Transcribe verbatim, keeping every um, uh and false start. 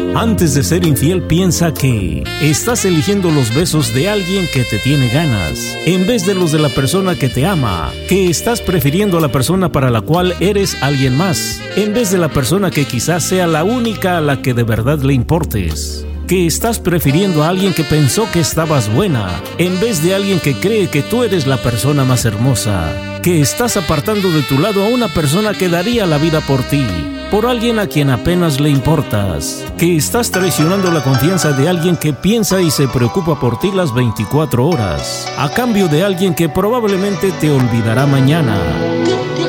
Antes de ser infiel, piensa que estás eligiendo los besos de alguien que te tiene ganas, en vez de los de la persona que te ama, que estás prefiriendo a la persona para la cual eres alguien más, en vez de la persona que quizás sea la única a la que de verdad le importes, que estás prefiriendo a alguien que pensó que estabas buena, en vez de alguien que cree que tú eres la persona más hermosa, que estás apartando de tu lado a una persona que daría la vida por ti, por alguien a quien apenas le importas, que estás traicionando la confianza de alguien que piensa y se preocupa por ti las veinticuatro horas, a cambio de alguien que probablemente te olvidará mañana.